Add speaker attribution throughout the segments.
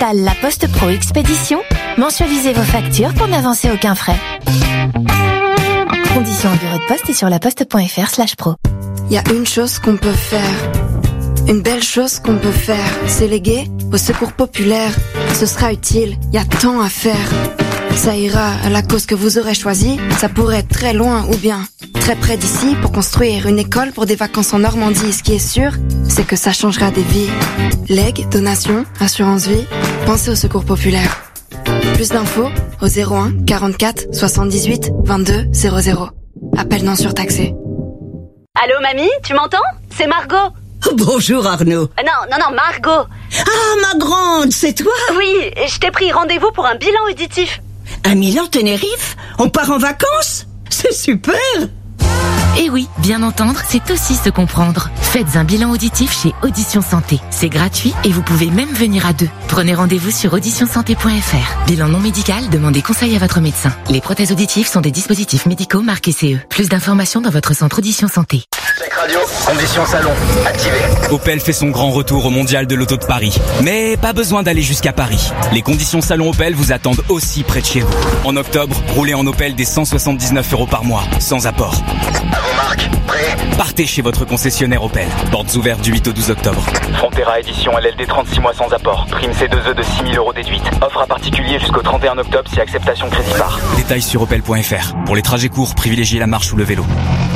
Speaker 1: Total La Poste Pro Expédition, mensualisez vos factures pour n'avancer aucun frais. Conditions en bureau de poste et sur laposte.fr/pro.
Speaker 2: Il y a une chose qu'on peut faire. Une belle chose qu'on peut faire, c'est léguer au secours populaire. Ce sera utile, il y a tant à faire. Ça ira à la cause que vous aurez choisie. Ça pourrait être très loin ou bien très près d'ici pour construire une école pour des vacances en Normandie. Ce qui est sûr, c'est que ça changera des vies. Legs, donations, assurance vie, pensez au secours populaire. Plus d'infos au 01 44 78 22 00. Appel non surtaxé.
Speaker 3: Allô mamie, tu m'entends? C'est Margot.
Speaker 4: Bonjour Arnaud.
Speaker 3: Non, Margot.
Speaker 4: Ah, ma grande, c'est toi?
Speaker 3: Oui, je t'ai pris rendez-vous pour un bilan auditif.
Speaker 4: À Milan, Tenerife? On part en vacances? C'est super!
Speaker 5: Et oui, bien entendre, c'est aussi se comprendre. Faites un bilan auditif chez Audition Santé. C'est gratuit et vous pouvez même venir à deux. Prenez rendez-vous sur auditionsanté.fr. Bilan non médical, demandez conseil à votre médecin. Les prothèses auditives sont des dispositifs médicaux marqués CE. Plus d'informations dans votre centre Audition Santé.
Speaker 6: Check radio, conditions salon, activé.
Speaker 7: Opel fait son grand retour au Mondial de l'Auto de Paris. Mais pas besoin d'aller jusqu'à Paris. Les conditions salon Opel vous attendent aussi près de chez vous. En octobre, roulez en Opel des 179 € par mois, sans apport.
Speaker 6: À vos marques, prêt?
Speaker 7: Partez chez votre concessionnaire Opel. Portes ouvertes du 8 au 12 octobre.
Speaker 6: Frontera édition LLD 36 mois sans apport. Prime C2E de 6 000 € déduite. Offre à particulier jusqu'au 31 octobre si acceptation crédit par.
Speaker 7: Détails sur opel.fr. Pour les trajets courts, privilégiez la marche ou le vélo.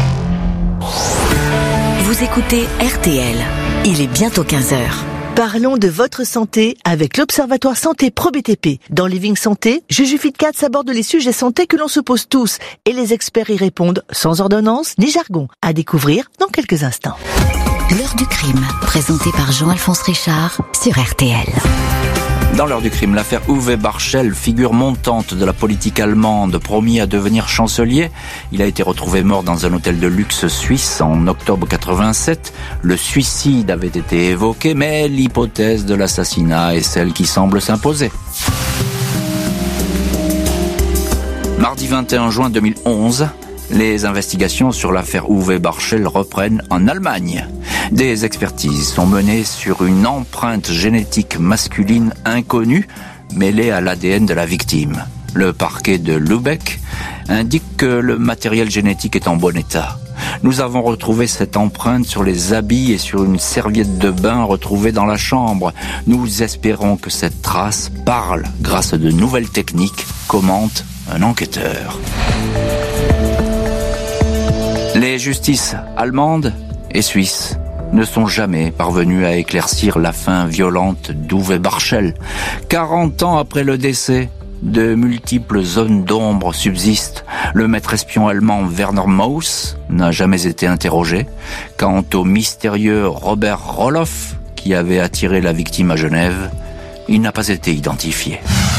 Speaker 8: Vous écoutez RTL. Il est bientôt 15h.
Speaker 9: Parlons de votre santé avec l'Observatoire Santé Pro BTP. Dans Living Santé, Juju Fitcats aborde les sujets santé que l'on se pose tous et les experts y répondent sans ordonnance ni jargon. À découvrir dans quelques instants.
Speaker 8: L'heure du crime, présentée par Jean-Alphonse Richard sur RTL.
Speaker 10: Dans l'heure du crime, l'affaire Uwe Barschel, figure montante de la politique allemande, promis à devenir chancelier. Il a été retrouvé mort dans un hôtel de luxe suisse en octobre 87. Le suicide avait été évoqué, mais l'hypothèse de l'assassinat est celle qui semble s'imposer. Mardi 21 juin 2011, les investigations sur l'affaire Uwe Barschel reprennent en Allemagne. Des expertises sont menées sur une empreinte génétique masculine inconnue mêlée à l'ADN de la victime. Le parquet de Lübeck indique que le matériel génétique est en bon état. Nous avons retrouvé cette empreinte sur les habits et sur une serviette de bain retrouvée dans la chambre. Nous espérons que cette trace parle grâce à de nouvelles techniques, commente un enquêteur. Les justices allemandes et suisses ne sont jamais parvenus à éclaircir la fin violente d'Uwe Barschel. 40 ans après le décès, de multiples zones d'ombre subsistent. Le maître espion allemand Werner Mauss n'a jamais été interrogé. Quant au mystérieux Robert Roloff, qui avait attiré la victime à Genève, il n'a pas été identifié.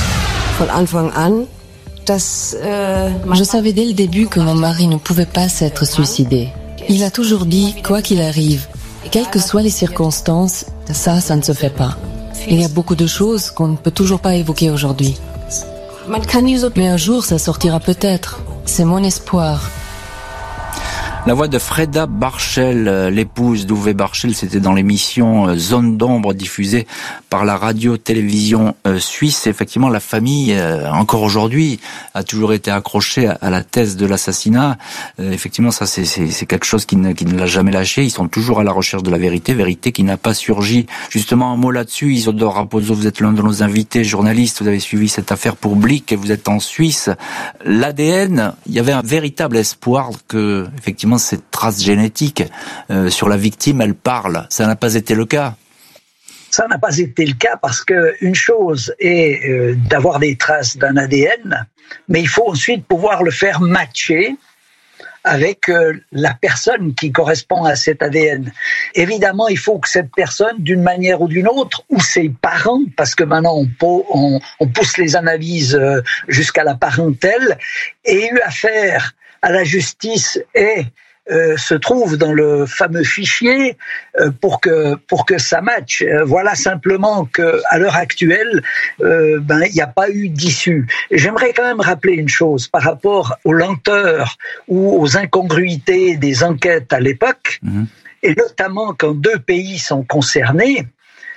Speaker 11: Je savais dès le début que mon mari ne pouvait pas s'être suicidé. Il a toujours dit, quoi qu'il arrive, quelles que soient les circonstances, ça ne se fait pas. Il y a beaucoup de choses qu'on ne peut toujours pas évoquer aujourd'hui. Mais un jour, ça sortira peut-être. C'est mon espoir.
Speaker 10: La voix de Freda Barschel, l'épouse d'Uwe Barschel, c'était dans l'émission Zone d'ombre diffusée par la radio-télévision suisse. Effectivement, la famille, encore aujourd'hui, a toujours été accrochée à la thèse de l'assassinat. Effectivement, ça c'est quelque chose qui ne l'a jamais lâché. Ils sont toujours à la recherche de la vérité qui n'a pas surgi. Justement, un mot là-dessus, Isidore Raposo, vous êtes l'un de nos invités journalistes, vous avez suivi cette affaire pour Blick et vous êtes en Suisse. L'ADN, il y avait un véritable espoir que, effectivement, cette trace génétique sur la victime, elle parle. Ça n'a pas été le cas.
Speaker 12: Ça n'a pas été le cas parce que une chose est d'avoir des traces d'un ADN, mais il faut ensuite pouvoir le faire matcher avec la personne qui correspond à cet ADN. Évidemment, il faut que cette personne, d'une manière ou d'une autre, ou ses parents, parce que maintenant on pousse les analyses jusqu'à la parentèle, ait eu affaire à la justice et se trouve dans le fameux fichier pour que ça matche. Voilà simplement que à l'heure actuelle, il n'y a pas eu d'issue. J'aimerais quand même rappeler une chose par rapport aux lenteurs ou aux incongruités des enquêtes à l'époque, et notamment quand deux pays sont concernés.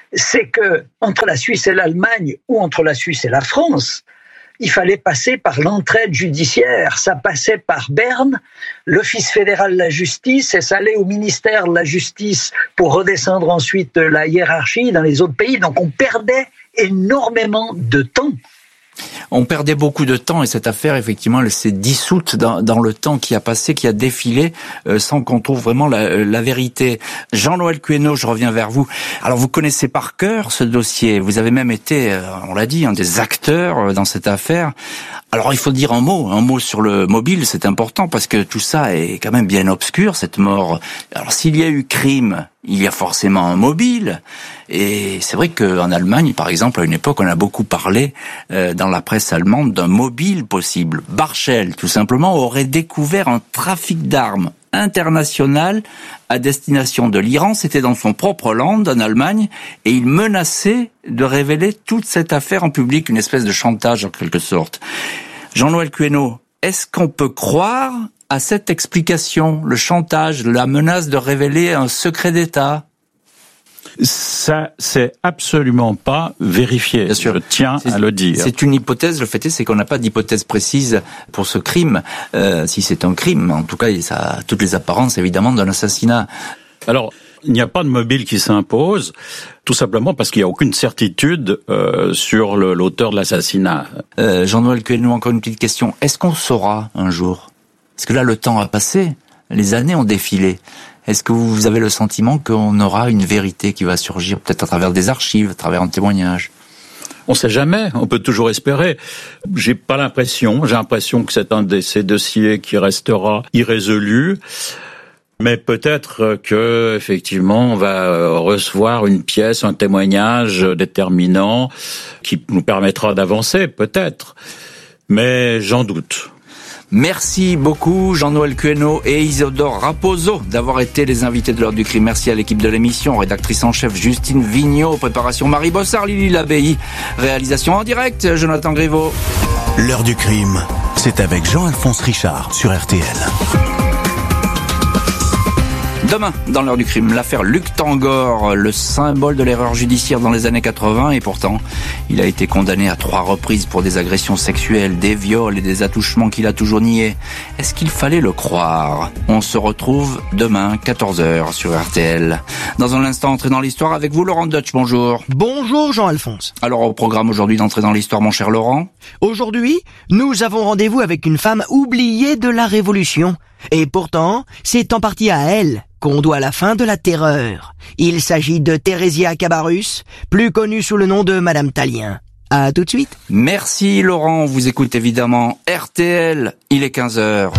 Speaker 12: c'est que entre la Suisse et l'Allemagne ou entre la Suisse et la France, il fallait passer par l'entraide judiciaire. Ça passait par Berne, l'Office fédéral de la justice, et ça allait au ministère de la Justice pour redescendre ensuite la hiérarchie dans les autres pays. Donc on perdait énormément de temps.
Speaker 10: On perdait beaucoup de temps et cette affaire, effectivement, elle s'est dissoute dans le temps qui a passé, qui a défilé, sans qu'on trouve vraiment la vérité. Jean-Noël Quénaud, je reviens vers vous. Alors, vous connaissez par cœur ce dossier. Vous avez même été, on l'a dit, un des acteurs dans cette affaire. Alors, il faut dire un mot sur le mobile, c'est important parce que tout ça est quand même bien obscur, cette mort. Alors, s'il y a eu crime, il y a forcément un mobile. Et c'est vrai qu'en Allemagne, par exemple, à une époque, on a beaucoup parlé dans la presse allemande d'un mobile possible. Barschel, tout simplement, aurait découvert un trafic d'armes international à destination de l'Iran. C'était dans son propre land, en Allemagne, et il menaçait de révéler toute cette affaire en public, une espèce de chantage en quelque sorte. Jean-Noël Quénaud, est-ce qu'on peut croire à cette explication, le chantage, la menace de révéler un secret d'État?
Speaker 13: Ça, c'est absolument pas vérifié.
Speaker 10: Bien sûr.
Speaker 13: Je tiens à le dire.
Speaker 10: C'est une hypothèse. Le fait est, c'est qu'on n'a pas d'hypothèse précise pour ce crime. Si c'est un crime, en tout cas, ça a toutes les apparences, évidemment, d'un assassinat.
Speaker 13: Alors, il n'y a pas de mobile qui s'impose, tout simplement parce qu'il n'y a aucune certitude sur l'auteur de l'assassinat.
Speaker 10: Jean-Noël Quénaud, encore une petite question. Est-ce qu'on saura un jour? Parce que là, le temps a passé, les années ont défilé. Est-ce que vous avez le sentiment qu'on aura une vérité qui va surgir, peut-être à travers des archives, à travers un témoignage?
Speaker 13: On sait jamais, on peut toujours espérer. J'ai l'impression que c'est un de ces dossiers qui restera irrésolu. Mais peut-être que, effectivement, on va recevoir une pièce, un témoignage déterminant qui nous permettra d'avancer, peut-être. Mais j'en doute.
Speaker 10: Merci beaucoup Jean-Noël Quénaud et Isidore Raposo d'avoir été les invités de l'heure du crime. Merci à l'équipe de l'émission, rédactrice en chef Justine Vignot, préparation Marie Bossard, Lily Labbaye, réalisation en direct Jonathan Griveaux.
Speaker 14: L'heure du crime, c'est avec Jean-Alphonse Richard sur RTL.
Speaker 10: Demain, dans l'heure du crime, l'affaire Luc Tangor, le symbole de l'erreur judiciaire dans les années 80, et pourtant, il a été condamné à 3 reprises pour des agressions sexuelles, des viols et des attouchements qu'il a toujours niés. Est-ce qu'il fallait le croire? On se retrouve demain, 14h, sur RTL. Dans un instant, entrer dans l'histoire avec vous, Laurent Deutsch, bonjour.
Speaker 15: Bonjour Jean-Alphonse.
Speaker 10: Alors, au programme aujourd'hui d'entrer dans l'histoire, mon cher Laurent.
Speaker 15: Aujourd'hui, nous avons rendez-vous avec une femme oubliée de la Révolution. Et pourtant, c'est en partie à elle qu'on doit la fin de la terreur. Il s'agit de Thérésia Cabarrus, plus connue sous le nom de Madame Tallien. À tout de suite.
Speaker 10: Merci Laurent, vous écoutez évidemment RTL, il est 15h.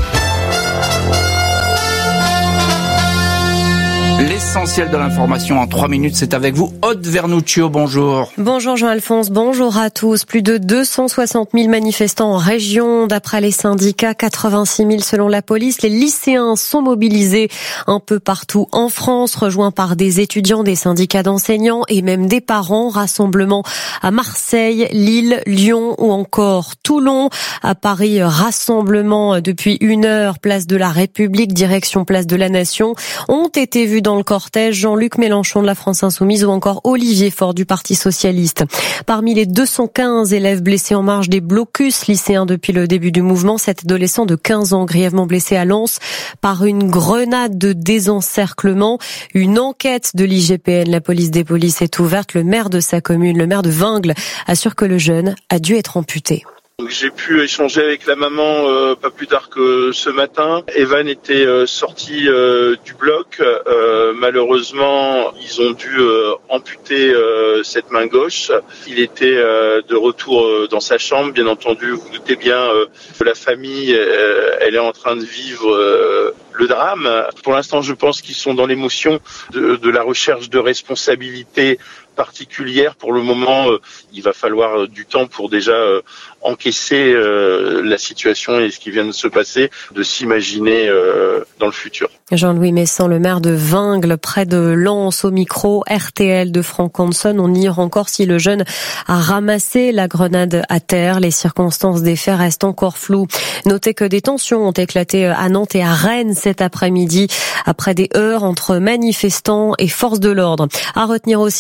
Speaker 10: L'essentiel de l'information en 3 minutes, c'est avec vous. Aude Vernuccio, bonjour.
Speaker 16: Bonjour Jean-Alphonse, bonjour à tous. Plus de 260 000 manifestants en région. D'après les syndicats, 86 000 selon la police. Les lycéens sont mobilisés un peu partout en France, rejoints par des étudiants, des syndicats d'enseignants et même des parents. Rassemblement à Marseille, Lille, Lyon ou encore Toulon. À Paris, rassemblement depuis 1 heure, place de la République, direction place de la Nation. Ont été vus dans le cortège Jean-Luc Mélenchon de la France Insoumise ou encore Olivier Faure du Parti Socialiste. Parmi les 215 élèves blessés en marge des blocus lycéens depuis le début du mouvement, cet adolescent de 15 ans grièvement blessé à Lens par une grenade de désencerclement. Une enquête de l'IGPN, la police des polices, est ouverte. Le maire de sa commune, le maire de Vingles, assure que le jeune a dû être amputé.
Speaker 17: J'ai pu échanger avec la maman pas plus tard que ce matin. Evan était sorti du bloc. Malheureusement, ils ont dû amputer cette main gauche. Il était de retour dans sa chambre. Bien entendu, vous doutez bien que la famille, elle est en train de vivre le drame. Pour l'instant, je pense qu'ils sont dans l'émotion de la recherche de responsabilité particulière. Pour le moment, il va falloir du temps pour déjà encaisser la situation et ce qui vient de se passer, de s'imaginer dans le futur.
Speaker 16: Jean-Louis Messan, le maire de Vingles, près de Lens, au micro RTL de Franck Hanson. On ignore encore si le jeune a ramassé la grenade à terre. Les circonstances des faits restent encore floues. Notez que des tensions ont éclaté à Nantes et à Rennes cet après-midi, après des heurts entre manifestants et forces de l'ordre. À retenir aussi Marine Le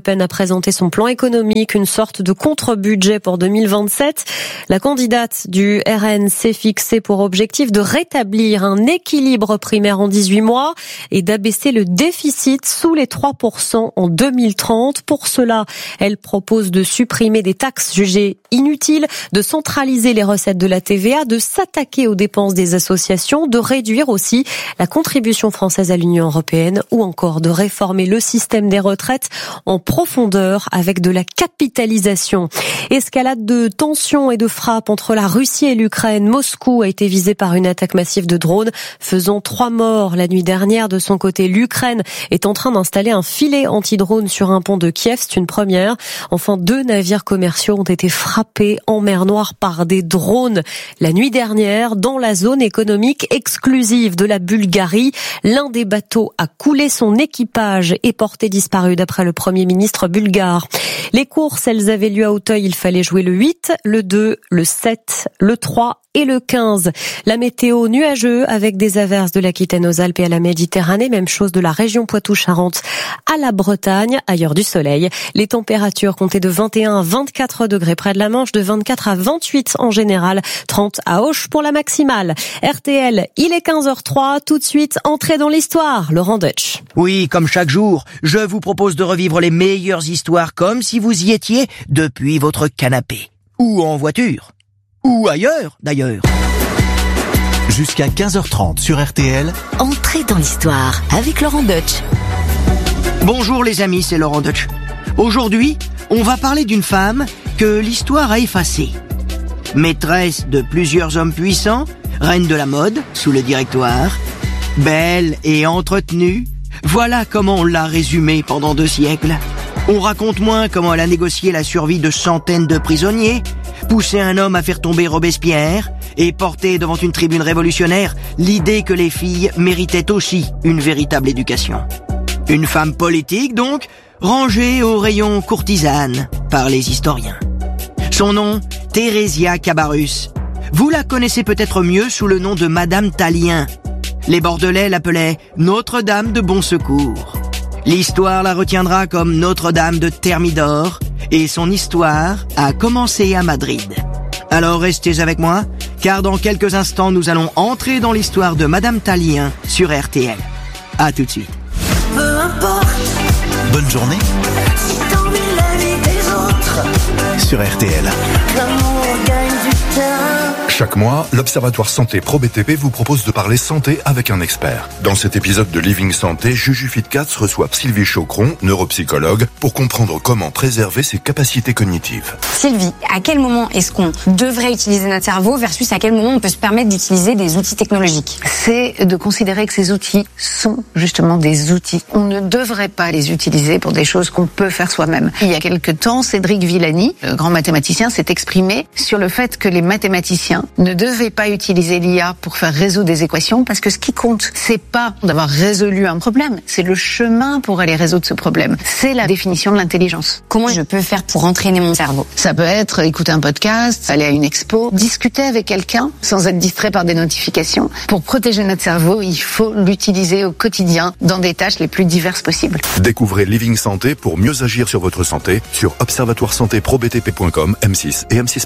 Speaker 16: Pen a présenté son plan économique, une sorte de contre-budget pour 2027. La candidate du RN s'est fixée pour objectif de rétablir un équilibre primaire en 18 mois et d'abaisser le déficit sous les 3% en 2030. Pour cela, elle propose de supprimer des taxes jugées inutiles, de centraliser les recettes de la TVA, de s'attaquer aux dépenses des associations, de réduire aussi la contribution française à l'Union européenne ou encore de réformer le système des retraites en profondeur avec de la capitalisation. Escalade de tensions et de frappes entre la Russie et l'Ukraine. Moscou a été visé par une attaque massive de drones, faisant 3 morts la nuit dernière. De son côté, l'Ukraine est en train d'installer un filet anti-drone sur un pont de Kiev. C'est une première. Enfin, 2 navires commerciaux ont été frappés en mer Noire par des drones la nuit dernière dans la zone économique exclusive de la Bulgarie. L'un des bateaux a coulé, son équipage est porté disparu d'après le Premier ministre bulgare. Les courses, elles avaient lieu à Auteuil. Il fallait jouer le 8, le 2, le 7, le 3 et le 15. La météo nuageux avec des averses de l'Aquitaine aux Alpes et à la Méditerranée. Même chose de la région Poitou-Charentes à la Bretagne. Ailleurs du soleil. Les températures comptaient de 21 à 24 degrés près de la Manche, de 24 à 28 en général, 30 à Auch pour la maximale. RTL, il est 15h03. Tout de suite, entrée dans l'histoire. Laurent Deutsch.
Speaker 15: Oui, comme chaque jour, je vous propose de revivre les meilleures histoires comme si vous y étiez depuis votre canapé. Ou en voiture. Ou ailleurs, d'ailleurs.
Speaker 14: Jusqu'à 15h30 sur RTL.
Speaker 8: Entrez dans l'histoire avec Laurent Deutsch.
Speaker 15: Bonjour les amis, c'est Laurent Deutsch. Aujourd'hui, on va parler d'une femme que l'histoire a effacée. Maîtresse de plusieurs hommes puissants, reine de la mode sous le directoire, belle et entretenue, voilà comment on l'a résumée pendant 2 siècles. On raconte moins comment elle a négocié la survie de centaines de prisonniers, poussé un homme à faire tomber Robespierre et porté devant une tribune révolutionnaire l'idée que les filles méritaient aussi une véritable éducation. Une femme politique donc, rangée au rayon courtisane par les historiens. Son nom, Thérésia Cabarrus. Vous la connaissez peut-être mieux sous le nom de Madame Tallien. Les Bordelais l'appelaient Notre-Dame de Bon Secours. L'histoire la retiendra comme Notre-Dame de Thermidor et son histoire a commencé à Madrid. Alors restez avec moi, car dans quelques instants nous allons entrer dans l'histoire de Madame Tallien sur RTL. À tout de suite.
Speaker 18: Peu importe.
Speaker 14: Bonne journée.
Speaker 18: Si t'ennuies la vie des autres.
Speaker 14: Sur RTL.
Speaker 18: L'amour gagne du terrain.
Speaker 19: Chaque mois, l'Observatoire Santé Pro BTP vous propose de parler santé avec un expert. Dans cet épisode de Living Santé, Juju Fitcats reçoit Sylvie Chocron, neuropsychologue, pour comprendre comment préserver ses capacités cognitives.
Speaker 20: Sylvie, à quel moment est-ce qu'on devrait utiliser notre cerveau versus à quel moment on peut se permettre d'utiliser des outils technologiques?
Speaker 21: C'est de considérer que ces outils sont justement des outils. On ne devrait pas les utiliser pour des choses qu'on peut faire soi-même. Il y a quelque temps, Cédric Villani, le grand mathématicien, s'est exprimé sur le fait que les mathématiciens ne devaient pas utiliser l'IA pour faire résoudre des équations parce que ce qui compte, c'est pas d'avoir résolu un problème, c'est le chemin pour aller résoudre ce problème. C'est la définition de l'intelligence.
Speaker 20: Comment je peux faire pour entraîner mon cerveau?
Speaker 21: Ça peut être écouter un podcast, aller à une expo, discuter avec quelqu'un sans être distrait par des notifications. Pour protéger notre cerveau, il faut l'utiliser au quotidien dans des tâches les plus diverses possibles.
Speaker 19: Découvrez Living Santé pour mieux agir sur votre santé sur observatoiresantéprobtp.com, M6 et M6+.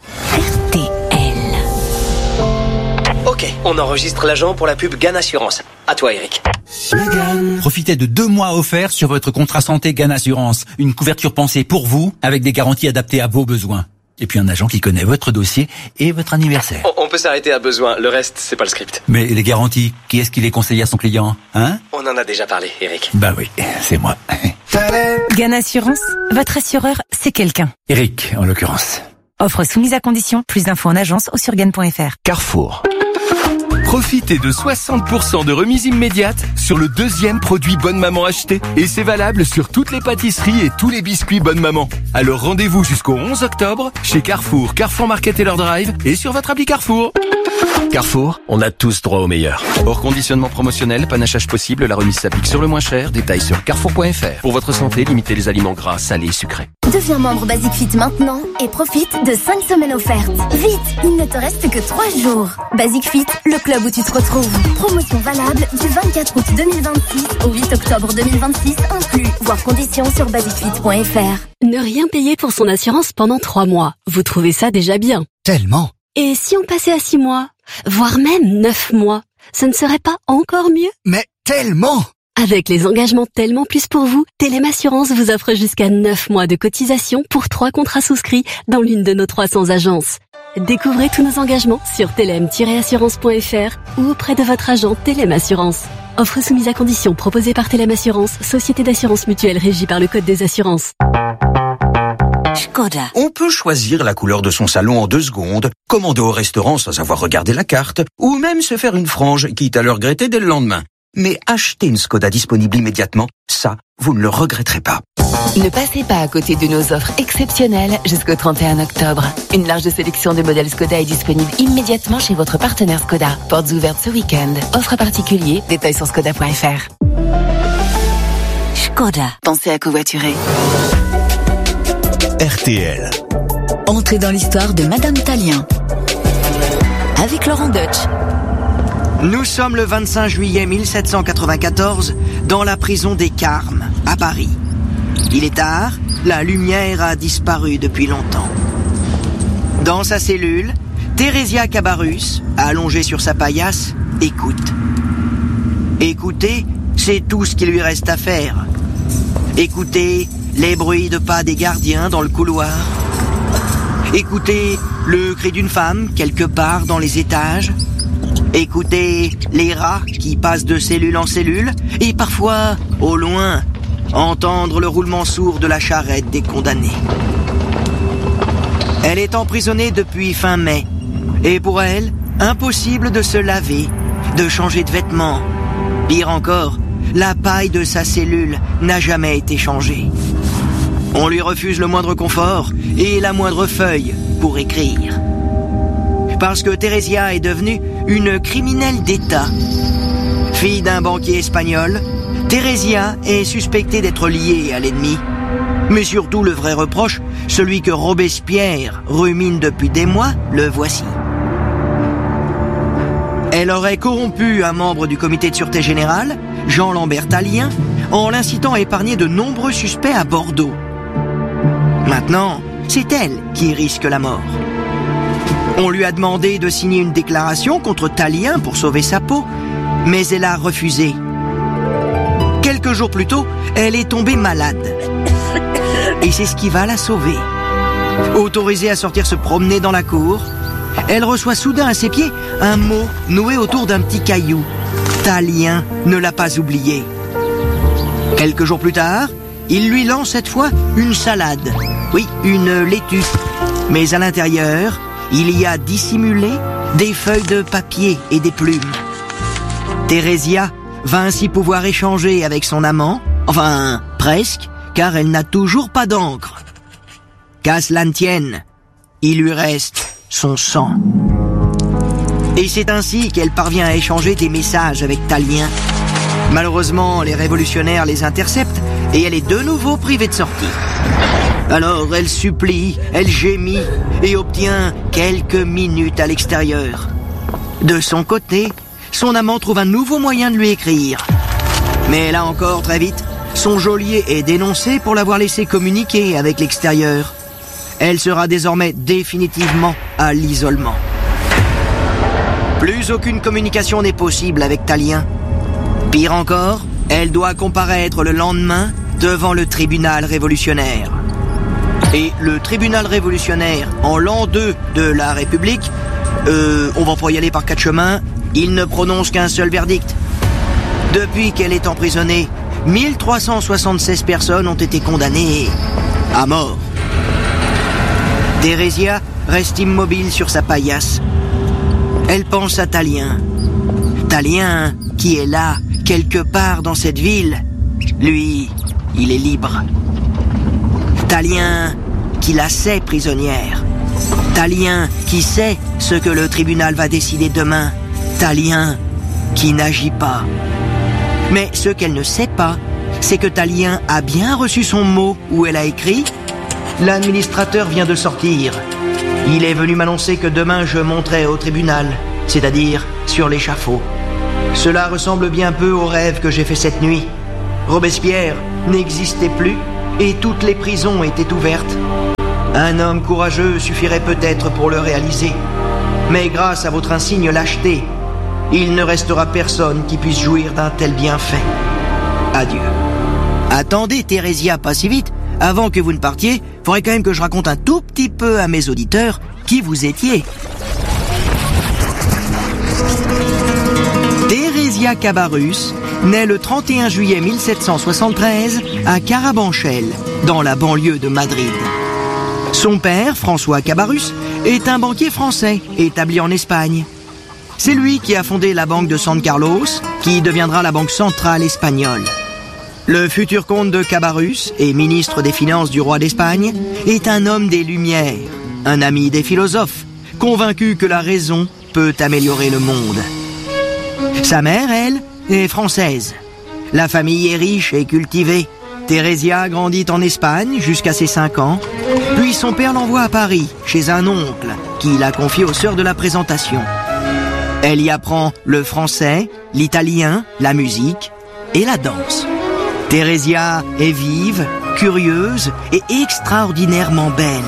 Speaker 22: Ok, on enregistre l'agent pour la pub GAN Assurance. À toi, Eric.
Speaker 23: Profitez de 2 mois offerts sur votre contrat santé GAN Assurance. Une couverture pensée pour vous, avec des garanties adaptées à vos besoins. Et puis un agent qui connaît votre dossier et votre anniversaire.
Speaker 22: On peut s'arrêter à besoin, le reste, c'est pas le script.
Speaker 23: Mais les garanties, qui est-ce qui les conseille à son client, hein?
Speaker 22: On en a déjà parlé, Eric.
Speaker 23: Bah oui, c'est moi.
Speaker 5: GAN Assurance, votre assureur, c'est quelqu'un.
Speaker 23: Eric, en l'occurrence.
Speaker 5: Offre soumise à condition, plus d'infos en agence ou sur GAN.fr.
Speaker 14: Carrefour.
Speaker 24: Profitez de 60% de remise immédiate sur le 2e produit Bonne Maman acheté. Et c'est valable sur toutes les pâtisseries et tous les biscuits Bonne Maman. Alors rendez-vous jusqu'au 11 octobre chez Carrefour, Carrefour Market et leur Drive et sur votre appli Carrefour.
Speaker 23: Carrefour, on a tous droit au meilleur. Hors conditionnement promotionnel, panachage possible, la remise s'applique sur le moins cher. Détails sur carrefour.fr. Pour votre santé, limitez les aliments gras, salés et sucrés.
Speaker 1: Deviens membre Basic Fit maintenant et profite de 5 semaines offertes. Vite, il ne te reste que 3 jours. Basic Fit, le club
Speaker 2: club où tu te retrouves. Promotion valable du 24 août 2026 au 8 octobre 2026 inclus. Voir conditions sur basicfit.fr.
Speaker 3: Ne rien payer pour son assurance pendant 3 mois. Vous trouvez ça déjà bien?
Speaker 14: Tellement.
Speaker 3: Et si on passait à 6 mois? Voire même 9 mois? Ce ne serait pas encore mieux?
Speaker 14: Mais tellement!
Speaker 3: Avec les engagements Tellement Plus pour vous, Telem Assurance vous offre jusqu'à 9 mois de cotisation pour 3 contrats souscrits dans l'une de nos 300 agences. Découvrez tous nos engagements sur telem-assurance.fr ou auprès de votre agent Telem Assurance. Offre soumise à condition proposée par Telem Assurance, société d'assurance mutuelle régie par le Code des assurances.
Speaker 4: Škoda. On peut choisir la couleur de son salon en 2 secondes, commander au restaurant sans avoir regardé la carte, ou même se faire une frange, quitte à le regretter dès le lendemain. Mais acheter une Škoda disponible immédiatement, ça, vous ne le regretterez pas.
Speaker 5: Ne passez pas à côté de nos offres exceptionnelles jusqu'au 31 octobre. Une large sélection de modèles Škoda est disponible immédiatement chez votre partenaire Škoda. Portes ouvertes ce week-end. Offre particulier, détails sur škoda.fr.
Speaker 4: Škoda.
Speaker 5: Pensez à covoiturer.
Speaker 14: RTL.
Speaker 8: Entrez dans l'histoire de Madame Tallien. Avec Laurent Deutsch.
Speaker 15: Nous sommes le 25 juillet 1794 dans la prison des Carmes, à Paris. Il est tard, la lumière a disparu depuis longtemps. Dans sa cellule, Theresia Cabarrus, allongée sur sa paillasse, écoute. Écouter, c'est tout ce qui lui reste à faire. Écouter les bruits de pas des gardiens dans le couloir. Écouter le cri d'une femme quelque part dans les étages. Écouter les rats qui passent de cellule en cellule et parfois, au loin, entendre le roulement sourd de la charrette des condamnés. Elle est emprisonnée depuis fin mai et pour elle, impossible de se laver, de changer de vêtements. Pire encore, la paille de sa cellule n'a jamais été changée. On lui refuse le moindre confort et la moindre feuille pour écrire. Parce que Theresia est devenue une criminelle d'État. Fille d'un banquier espagnol, Theresia est suspectée d'être liée à l'ennemi. Mais surtout le vrai reproche, celui que Robespierre rumine depuis des mois, le voici. Elle aurait corrompu un membre du comité de sûreté générale, Jean-Lambert Tallien, en l'incitant à épargner de nombreux suspects à Bordeaux. Maintenant, c'est elle qui risque la mort. On lui a demandé de signer une déclaration contre Tallien pour sauver sa peau, mais elle a refusé. Quelques jours plus tôt, elle est tombée malade. Et c'est ce qui va la sauver. Autorisée à sortir se promener dans la cour, elle reçoit soudain à ses pieds un mot noué autour d'un petit caillou. Tallien ne l'a pas oublié. Quelques jours plus tard, il lui lance cette fois une salade. Oui, une laitue. Mais à l'intérieur, il y a dissimulé des feuilles de papier et des plumes. Theresia va ainsi pouvoir échanger avec son amant, enfin presque, car elle n'a toujours pas d'encre. Qu'à cela ne tienne, il lui reste son sang. Et c'est ainsi qu'elle parvient à échanger des messages avec Tallien. Malheureusement, les révolutionnaires les interceptent et elle est de nouveau privée de sortie. Alors elle supplie, elle gémit et obtient quelques minutes à l'extérieur. De son côté, son amant trouve un nouveau moyen de lui écrire. Mais là encore, très vite, son geôlier est dénoncé pour l'avoir laissé communiquer avec l'extérieur. Elle sera désormais définitivement à l'isolement. Plus aucune communication n'est possible avec Tallien. Pire encore, elle doit comparaître le lendemain devant le tribunal révolutionnaire. Et le tribunal révolutionnaire, en l'an 2 de la République, on va pas y aller par 4 chemins, il ne prononce qu'un seul verdict. Depuis qu'elle est emprisonnée, 1376 personnes ont été condamnées à mort. Theresia reste immobile sur sa paillasse. Elle pense à Tallien. Tallien, qui est là, quelque part dans cette ville, lui, il est libre. Tallien, qui la sait prisonnière. Tallien, qui sait ce que le tribunal va décider demain. Tallien, qui n'agit pas. Mais ce qu'elle ne sait pas, c'est que Tallien a bien reçu son mot où elle a écrit « L'administrateur vient de sortir. Il est venu m'annoncer que demain je monterai au tribunal, c'est-à-dire sur l'échafaud. Cela ressemble bien peu au rêve que j'ai fait cette nuit. Robespierre n'existait plus et toutes les prisons étaient ouvertes. Un homme courageux suffirait peut-être pour le réaliser. Mais grâce à votre insigne lâcheté, il ne restera personne qui puisse jouir d'un tel bienfait. Adieu. Attendez, Thérésia, pas si vite. Avant que vous ne partiez, faudrait quand même que je raconte un tout petit peu à mes auditeurs qui vous étiez. Thérésia Cabarrus naît le 31 juillet 1773 à Carabanchel, dans la banlieue de Madrid. Son père, François Cabarrus, est un banquier français établi en Espagne. C'est lui qui a fondé la banque de San Carlos, qui deviendra la banque centrale espagnole. Le futur comte de Cabarrus et ministre des Finances du roi d'Espagne est un homme des Lumières, un ami des philosophes, convaincu que la raison peut améliorer le monde. Sa mère, elle, est française. La famille est riche et cultivée. Thérésia grandit en Espagne jusqu'à ses 5 ans, puis son père l'envoie à Paris, chez un oncle, qui l'a confié aux sœurs de la présentation. Elle y apprend le français, l'italien, la musique et la danse. Thérésia est vive, curieuse et extraordinairement belle.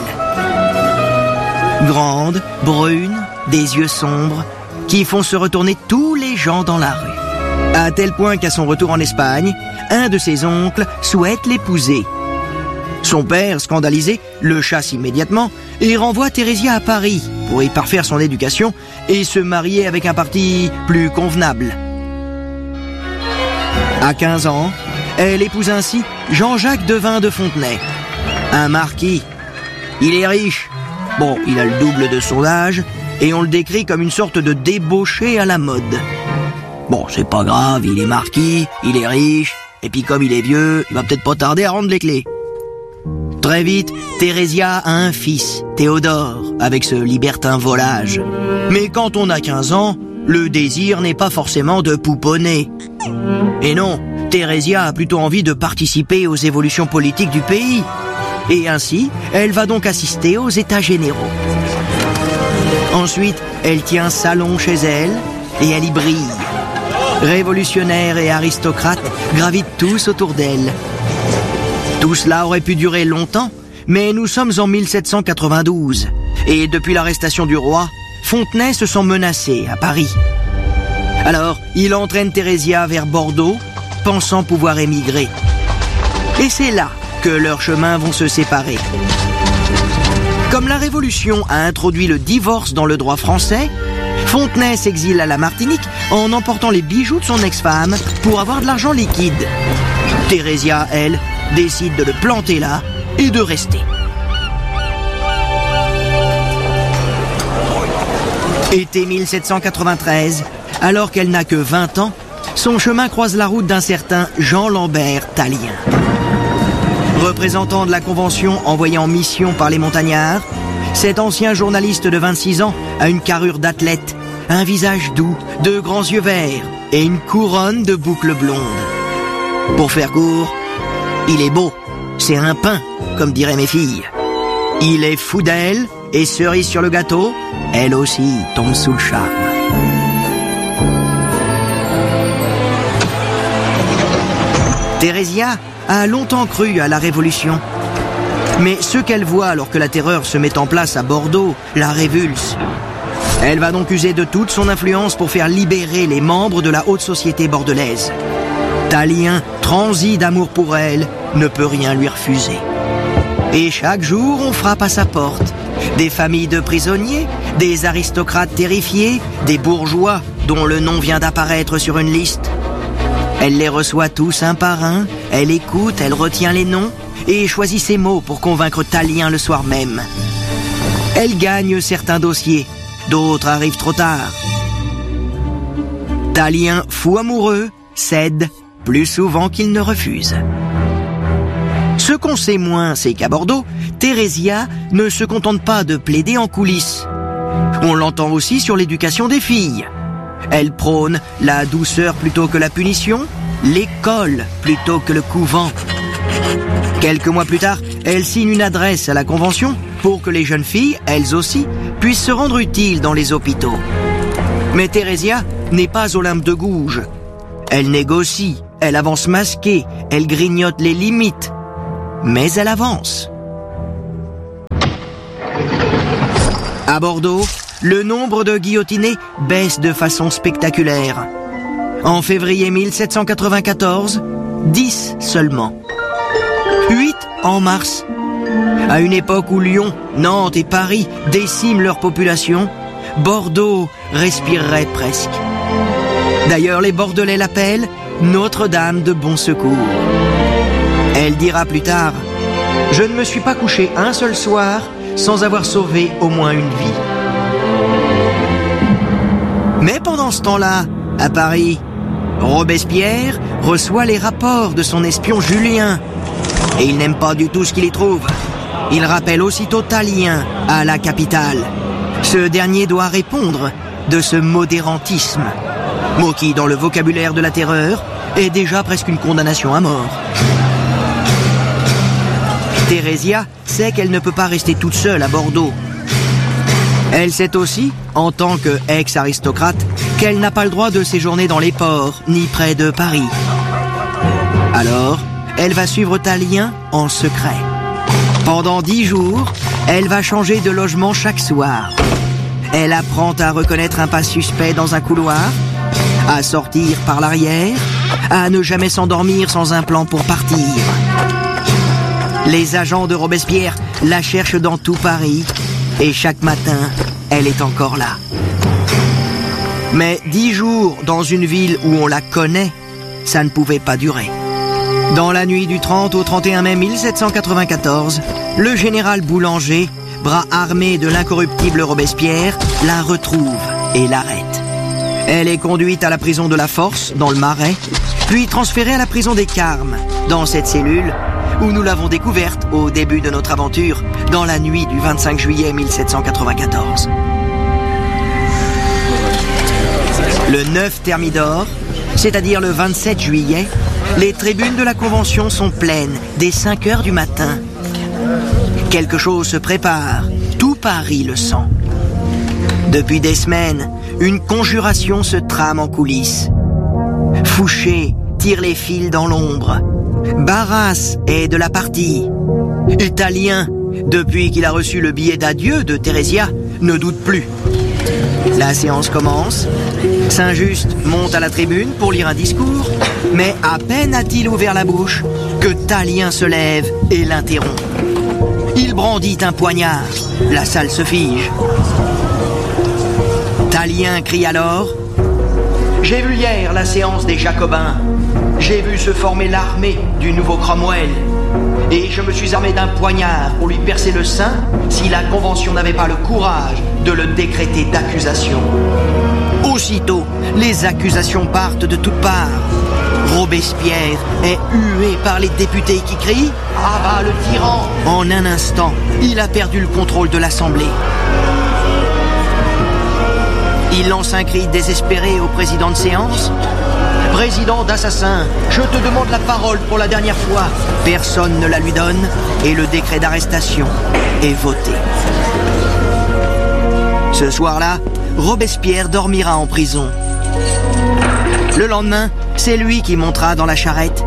Speaker 15: Grande, brune, des yeux sombres, qui font se retourner tous les gens dans la rue. À tel point qu'à son retour en Espagne, un de ses oncles souhaite l'épouser. Son père, scandalisé, le chasse immédiatement et renvoie Thérésia à Paris pour y parfaire son éducation et se marier avec un parti plus convenable. À 15 ans, elle épouse ainsi Jean-Jacques Devin de Fontenay, un marquis. Il est riche. Bon, il a le double de son âge et on le décrit comme une sorte de débauché à la mode. Bon, c'est pas grave, il est marquis, il est riche, et puis comme il est vieux, il va peut-être pas tarder à rendre les clés. Très vite, Thérésia a un fils, Théodore, avec ce libertin volage. Mais quand on a 15 ans, le désir n'est pas forcément de pouponner. Et non, Thérésia a plutôt envie de participer aux évolutions politiques du pays. Et ainsi, elle va donc assister aux États généraux. Ensuite, elle tient salon chez elle et elle y brille. Révolutionnaires et aristocrates gravitent tous autour d'elle. Tout cela aurait pu durer longtemps, mais nous sommes en 1792. Et depuis l'arrestation du roi, Fontenay se sent menacé à Paris. Alors, il entraîne Thérésia vers Bordeaux, pensant pouvoir émigrer. Et c'est là que leurs chemins vont se séparer. Comme la Révolution a introduit le divorce dans le droit français, Fontenay s'exile à la Martinique en emportant les bijoux de son ex-femme pour avoir de l'argent liquide. Thérésia, elle, décide de le planter là et de rester. Été 1793, alors qu'elle n'a que 20 ans, son chemin croise la route d'un certain Jean Lambert Tallien. Représentant de la Convention envoyé en mission par les montagnards, cet ancien journaliste de 26 ans a une carrure d'athlète, un visage doux, de grands yeux verts et une couronne de boucles blondes. Pour faire court, il est beau, c'est un pain, comme diraient mes filles. Il est fou d'elle et cerise sur le gâteau, elle aussi tombe sous le charme. Thérésia a longtemps cru à la Révolution. Mais ce qu'elle voit alors que la terreur se met en place à Bordeaux la révulse. Elle va donc user de toute son influence pour faire libérer les membres de la haute société bordelaise. Tallien, transi d'amour pour elle, ne peut rien lui refuser. Et chaque jour, on frappe à sa porte. Des familles de prisonniers, des aristocrates terrifiés, des bourgeois dont le nom vient d'apparaître sur une liste. Elle les reçoit tous un par un, elle écoute, elle retient les noms et choisit ses mots pour convaincre Tallien le soir même. Elle gagne certains dossiers, d'autres arrivent trop tard. Tallien, fou amoureux, cède plus souvent qu'il ne refuse. Ce qu'on sait moins, c'est qu'à Bordeaux, Thérésia ne se contente pas de plaider en coulisses. On l'entend aussi sur l'éducation des filles. Elle prône la douceur plutôt que la punition, l'école plutôt que le couvent. Quelques mois plus tard, elle signe une adresse à la Convention pour que les jeunes filles, elles aussi, puissent se rendre utiles dans les hôpitaux. Mais Thérésia n'est pas Olympe de Gouges. Elle négocie, elle avance masquée, elle grignote les limites. Mais elle avance. À Bordeaux, le nombre de guillotinés baisse de façon spectaculaire. En février 1794, 10 seulement. 8 en mars. À une époque où Lyon, Nantes et Paris déciment leur population, Bordeaux respirerait presque. D'ailleurs, les Bordelais l'appellent Notre-Dame de Bon Secours. Elle dira plus tard « Je ne me suis pas couché un seul soir sans avoir sauvé au moins une vie. » Mais pendant ce temps-là, à Paris, Robespierre reçoit les rapports de son espion Julien. Et il n'aime pas du tout ce qu'il y trouve. Il rappelle aussitôt Tallien à la capitale. Ce dernier doit répondre de ce modérantisme, mot qui, dans le vocabulaire de la terreur, est déjà presque une condamnation à mort. Thérésia sait qu'elle ne peut pas rester toute seule à Bordeaux. Elle sait aussi, en tant qu'ex-aristocrate, qu'elle n'a pas le droit de séjourner dans les ports, ni près de Paris. Alors, elle va suivre Tallien en secret. Pendant 10 jours, elle va changer de logement chaque soir. Elle apprend à reconnaître un pas suspect dans un couloir, à sortir par l'arrière, à ne jamais s'endormir sans un plan pour partir. Les agents de Robespierre la cherchent dans tout Paris, et chaque matin, elle est encore là. Mais 10 jours dans une ville où on la connaît, ça ne pouvait pas durer. Dans la nuit du 30 au 31 mai 1794, le général Boulanger, bras armé de l'incorruptible Robespierre, la retrouve et l'arrête. Elle est conduite à la prison de la Force, dans le Marais, puis transférée à la prison des Carmes, dans cette cellule où nous l'avons découverte au début de notre aventure, dans la nuit du 25 juillet 1794. Le 9 Thermidor, c'est-à-dire le 27 juillet, les tribunes de la Convention sont pleines dès 5 heures du matin. Quelque chose se prépare, tout Paris le sent. Depuis des semaines, une conjuration se trame en coulisses. Fouché tire les fils dans l'ombre. Barras est de la partie. Tallien, depuis qu'il a reçu le billet d'adieu de Thérésia, ne doute plus. La séance commence. Saint-Just monte à la tribune pour lire un discours, mais à peine a-t-il ouvert la bouche que Tallien se lève et l'interrompt. Il brandit un poignard. La salle se fige. Tallien crie alors « J'ai vu hier la séance des Jacobins. J'ai vu se former l'armée du nouveau Cromwell. Et je me suis armé d'un poignard pour lui percer le sein si la Convention n'avait pas le courage de le décréter d'accusation. » Aussitôt, les accusations partent de toutes parts. Robespierre est hué par les députés qui crient « À bas le tyran !» En un instant, il a perdu le contrôle de l'Assemblée. Il lance un cri désespéré au président de séance. « Président d'assassin, je te demande la parole pour la dernière fois. » Personne ne la lui donne et le décret d'arrestation est voté. Ce soir-là, Robespierre dormira en prison. Le lendemain, c'est lui qui montera dans la charrette.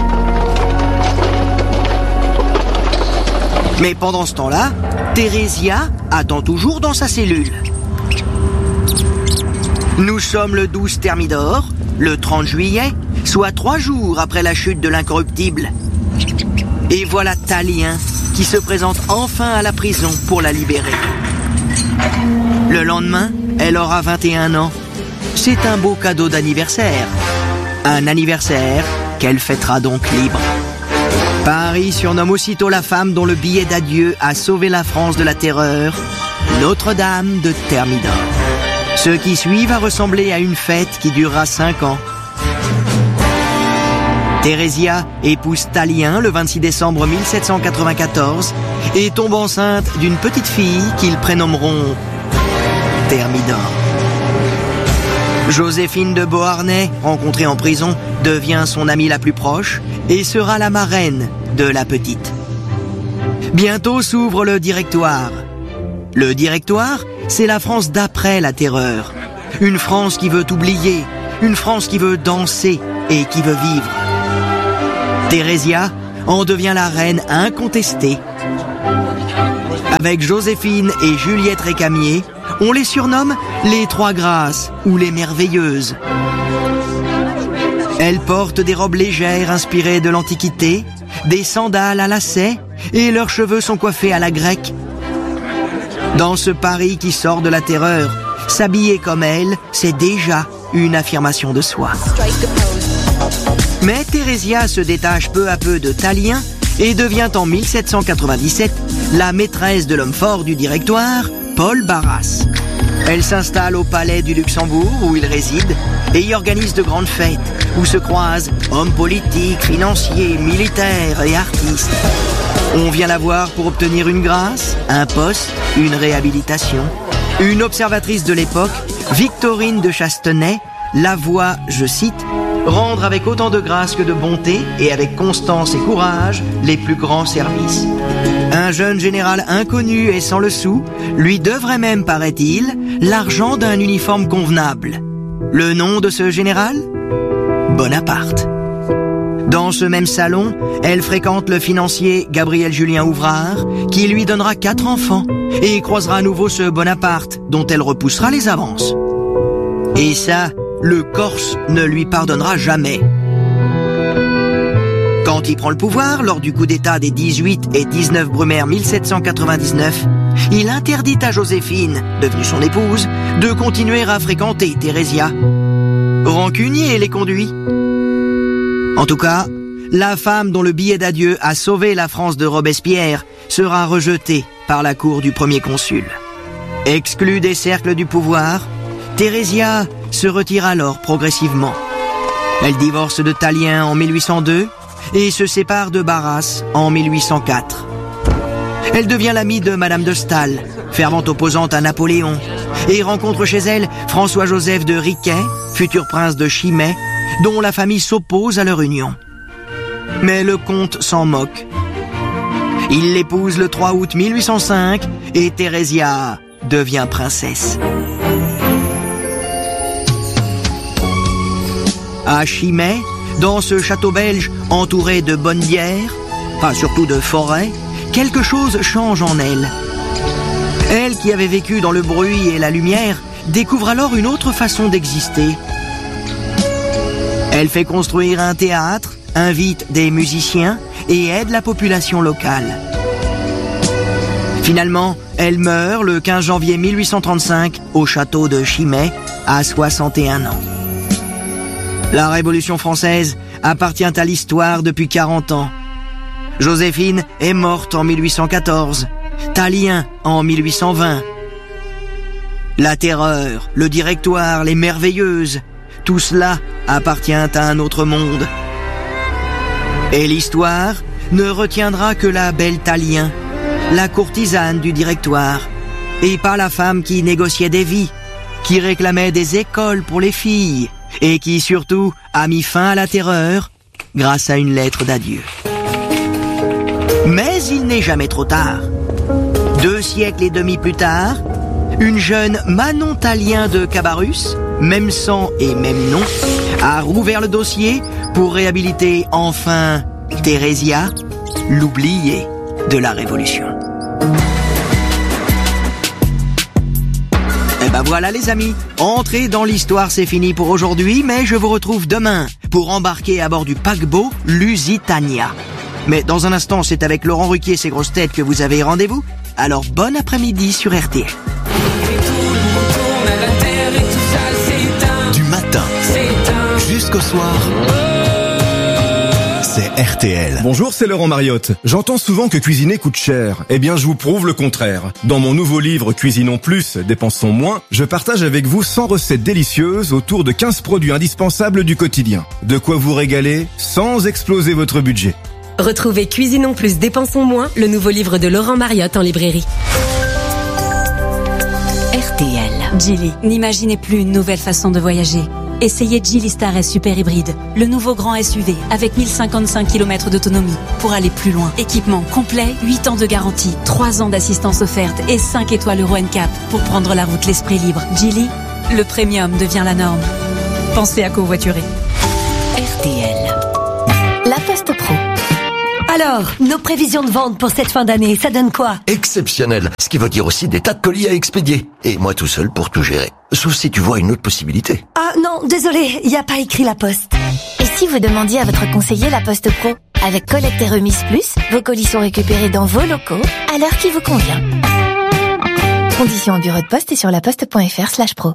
Speaker 15: Mais pendant ce temps-là, Thérésia attend toujours dans sa cellule. Nous sommes le 12 Thermidor, le 30 juillet, soit 3 jours après la chute de l'incorruptible. Et voilà Tallien qui se présente enfin à la prison pour la libérer. Le lendemain, elle aura 21 ans. C'est un beau cadeau d'anniversaire. Un anniversaire qu'elle fêtera donc libre. Paris surnomme aussitôt la femme dont le billet d'adieu a sauvé la France de la terreur, Notre-Dame de Thermidor. Ce qui suit va ressembler à une fête qui durera 5 ans. Thérésia épouse Tallien le 26 décembre 1794 et tombe enceinte d'une petite fille qu'ils prénommeront Thermidor. Joséphine de Beauharnais, rencontrée en prison, devient son amie la plus proche et sera la marraine de la petite. Bientôt s'ouvre le Directoire. Le Directoire, c'est la France d'après la terreur. Une France qui veut oublier, une France qui veut danser et qui veut vivre. Thérésia en devient la reine incontestée. Avec Joséphine et Juliette Récamier, on les surnomme les Trois Grâces ou les Merveilleuses. Elles portent des robes légères inspirées de l'Antiquité, des sandales à lacets et leurs cheveux sont coiffés à la grecque. Dans ce Paris qui sort de la terreur, s'habiller comme elles, c'est déjà une affirmation de soi. Mais Thérésia se détache peu à peu de Tallien et devient en 1797 la maîtresse de l'homme fort du Directoire, Paul Barras. Elle s'installe au palais du Luxembourg où il réside et y organise de grandes fêtes où se croisent hommes politiques, financiers, militaires et artistes. On vient la voir pour obtenir une grâce, un poste, une réhabilitation. Une observatrice de l'époque, Victorine de Chastenay, la voit, je cite, « rendre avec autant de grâce que de bonté et avec constance et courage les plus grands services ». Un jeune général inconnu et sans le sou lui devrait même, paraît-il, l'argent d'un uniforme convenable. Le nom de ce général ? Bonaparte. Dans ce même salon, elle fréquente le financier Gabriel Julien Ouvrard, qui lui donnera 4 enfants, et croisera à nouveau ce Bonaparte, dont elle repoussera les avances. Et ça, le Corse ne lui pardonnera jamais. Quand il prend le pouvoir, lors du coup d'état des 18 et 19 Brumaire 1799, il interdit à Joséphine, devenue son épouse, de continuer à fréquenter Thérésia. Rancunier les conduit. En tout cas, la femme dont le billet d'adieu a sauvé la France de Robespierre sera rejetée par la cour du premier consul. Exclue des cercles du pouvoir, Thérésia se retire alors progressivement. Elle divorce de Tallien en 1802 et se sépare de Barras en 1804. Elle devient l'amie de Madame de Staël, fervente opposante à Napoléon, et rencontre chez elle François-Joseph de Riquet, futur prince de Chimay, dont la famille s'oppose à leur union. Mais le comte s'en moque. Il l'épouse le 3 août 1805 et Thérésia devient princesse. À Chimay, dans ce château belge entouré de bonnes bières, enfin surtout de forêts, quelque chose change en elle. Elle, qui avait vécu dans le bruit et la lumière, découvre alors une autre façon d'exister. Elle fait construire un théâtre, invite des musiciens et aide la population locale. Finalement, elle meurt le 15 janvier 1835 au château de Chimay, à 61 ans. La Révolution française appartient à l'histoire depuis 40 ans. Joséphine est morte en 1814, Tallien en 1820. La terreur, le Directoire, les Merveilleuses, tout cela appartient à un autre monde. Et l'histoire ne retiendra que la belle Tallien, la courtisane du Directoire, et pas la femme qui négociait des vies, qui réclamait des écoles pour les filles, et qui surtout a mis fin à la terreur grâce à une lettre d'adieu. Mais il n'est jamais trop tard. 2 siècles et demi plus tard, une jeune Manon Tallien de Cabarrus, même sang et même nom, a rouvert le dossier pour réhabiliter enfin Thérésia, l'oubliée de la Révolution. Et ben voilà les amis, entrer dans l'histoire c'est fini pour aujourd'hui, mais je vous retrouve demain pour embarquer à bord du paquebot Lusitania. Mais dans un instant, c'est avec Laurent Ruquier et ses grosses têtes que vous avez rendez-vous. Alors bon après-midi sur RTL.
Speaker 14: Du matin jusqu'au soir, c'est RTL.
Speaker 6: Bonjour, c'est Laurent Mariotte. J'entends souvent que cuisiner coûte cher. Eh bien, je vous prouve le contraire. Dans mon nouveau livre Cuisinons plus, dépensons moins, je partage avec vous 100 recettes délicieuses autour de 15 produits indispensables du quotidien. De quoi vous régaler sans exploser votre budget.
Speaker 7: Retrouvez Cuisinons plus, dépensons moins, le nouveau livre de Laurent Mariotte en librairie.
Speaker 8: RTL.
Speaker 9: Geely, n'imaginez plus une nouvelle façon de voyager. Essayez Geely Star S Super Hybride, le nouveau grand SUV avec 1055 km d'autonomie pour aller plus loin. Équipement complet, 8 ans de garantie, 3 ans d'assistance offerte et 5 étoiles Euro NCAP pour prendre la route l'esprit libre. Geely, le premium devient la norme. Pensez à covoiturer.
Speaker 3: RTL.
Speaker 1: La Poste Pro.
Speaker 10: Alors, nos prévisions de vente pour cette fin d'année, ça donne quoi?
Speaker 11: Exceptionnel, ce qui veut dire aussi des tas de colis à expédier. Et moi tout seul pour tout gérer. Sauf si tu vois une autre possibilité.
Speaker 10: Ah non, désolé, il n'y a pas écrit La Poste.
Speaker 1: Et si vous demandiez à votre conseiller La Poste Pro? Avec collecte et remise plus, vos colis sont récupérés dans vos locaux à l'heure qui vous convient. Conditions au bureau de poste et sur laposte.fr/pro.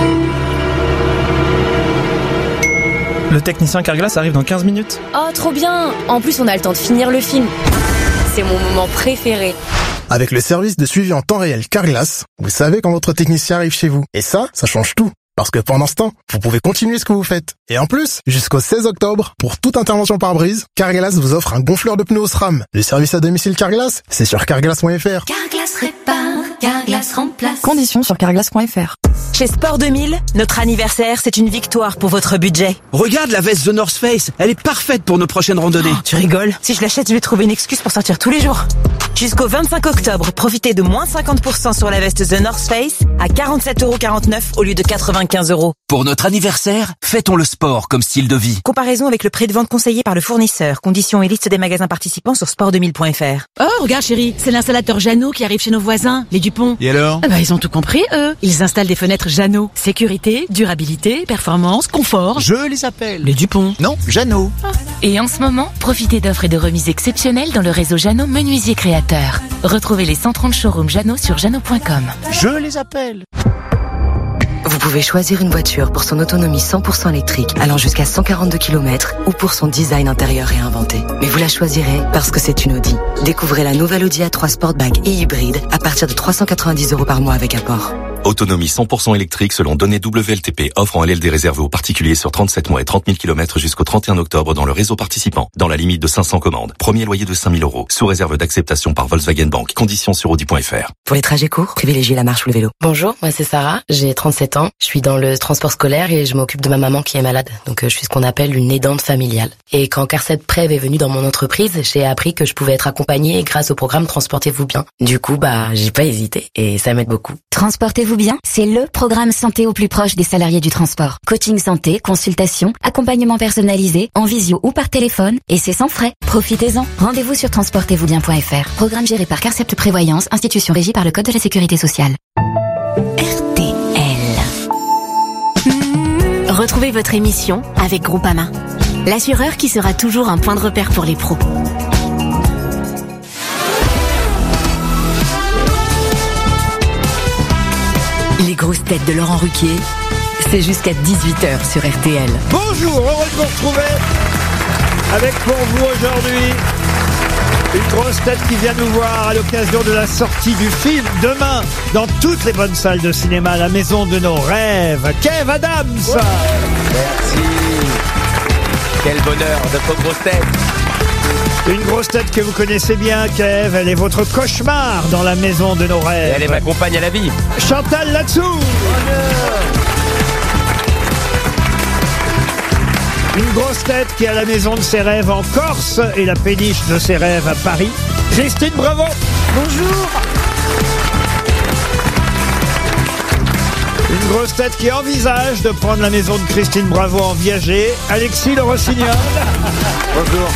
Speaker 12: Le technicien Carglass arrive dans 15 minutes.
Speaker 13: Oh, trop bien! En plus, on a le temps de finir le film. C'est mon moment préféré.
Speaker 25: Avec le service de suivi en temps réel Carglass, vous savez quand votre technicien arrive chez vous. Et ça change tout. Parce que pendant ce temps, vous pouvez continuer ce que vous faites. Et en plus, jusqu'au 16 octobre, pour toute intervention pare-brise, Carglass vous offre un gonfleur de pneus au SRAM. Le service à domicile Carglass, c'est sur carglass.fr.
Speaker 18: Carglass répare, Carglass remplace.
Speaker 26: Conditions sur carglass.fr.
Speaker 7: Chez Sport 2000, notre anniversaire, c'est une victoire pour votre budget.
Speaker 27: Regarde la veste The North Face, elle est parfaite pour nos prochaines randonnées.
Speaker 7: Oh, tu rigoles? Si je l'achète, je vais trouver une excuse pour sortir tous les jours. Jusqu'au 25 octobre, profitez de moins 50% sur la veste The North Face à 47,49€ au lieu de 95€.
Speaker 27: Pour notre anniversaire, fêtons le sport comme style de vie.
Speaker 7: Comparaison avec le prix de vente conseillé par le fournisseur. Conditions et liste des magasins participants sur sport2000.fr.
Speaker 28: Oh, regarde chérie, c'est l'installateur Jeannot qui arrive chez nos voisins, les Dupont.
Speaker 27: Et alors?
Speaker 28: Ah bah, ils ont tout compris, eux. Ils installent des fenêtres Jeannot. Sécurité, durabilité, performance, confort.
Speaker 27: Je les appelle.
Speaker 28: Les Dupont.
Speaker 27: Non, Jeannot.
Speaker 5: Et en ce moment, profitez d'offres et de remises exceptionnelles dans le réseau Jeannot Menuisier Créateur. Retrouvez les 130 showrooms Jeannot sur jeannot.com.
Speaker 27: Je les appelle.
Speaker 29: Vous pouvez choisir une voiture pour son autonomie 100% électrique allant jusqu'à 142 km ou pour son design intérieur réinventé. Mais vous la choisirez parce que c'est une Audi. Découvrez la nouvelle Audi A3 Sportback et hybride à partir de 390€ par mois avec apport.
Speaker 30: Autonomie 100% électrique selon données WLTP. Offre en LLD réservée aux particuliers sur 37 mois et 30 000 km jusqu'au 31 octobre dans le réseau participant. Dans la limite de 500 commandes. Premier loyer de 5 000 €. Sous réserve d'acceptation par Volkswagen Bank. Conditions sur Audi.fr.
Speaker 29: Pour les trajets courts, privilégiez la marche ou le vélo. Bonjour, moi c'est Sarah, j'ai 37 ans. Je suis dans le transport scolaire et je m'occupe de ma maman qui est malade. Donc je suis ce qu'on appelle une aidante familiale. Et quand Carset Prev est venu dans mon entreprise, j'ai appris que je pouvais être accompagnée grâce au programme Transportez-vous bien. Du coup, j'ai pas hésité et ça m'aide beaucoup.
Speaker 8: Transportez-vous bien, c'est le programme santé au plus proche des salariés du transport. Coaching santé, consultation, accompagnement personnalisé, en visio ou par téléphone, et c'est sans frais. Profitez-en. Rendez-vous sur transportez-vous-bien.fr. Programme géré par Carcept Prévoyance, institution régie par le Code de la Sécurité sociale.
Speaker 1: Retrouvez votre émission avec Groupama, l'assureur qui sera toujours un point de repère pour les pros.
Speaker 3: Les grosses têtes de Laurent Ruquier, c'est jusqu'à 18h sur RTL.
Speaker 31: Bonjour, heureux de vous retrouver avec pour vous aujourd'hui une grosse tête qui vient nous voir à l'occasion de la sortie du film demain dans toutes les bonnes salles de cinéma, La Maison de nos rêves, Kev Adams.
Speaker 32: Ouais, merci. Quel bonheur d'être grosse tête.
Speaker 31: Une grosse tête que vous connaissez bien, Kev, elle est votre cauchemar dans La Maison de nos rêves.
Speaker 32: Et elle est ma compagne à la vie.
Speaker 31: Chantal Latsou. Une grosse tête qui a la maison de ses rêves en Corse et la péniche de ses rêves à Paris. Christine Bravo. Bonjour. Une grosse tête qui envisage de prendre la maison de Christine Bravo en viager. Alexis Le Rossignol.
Speaker 32: Bonjour.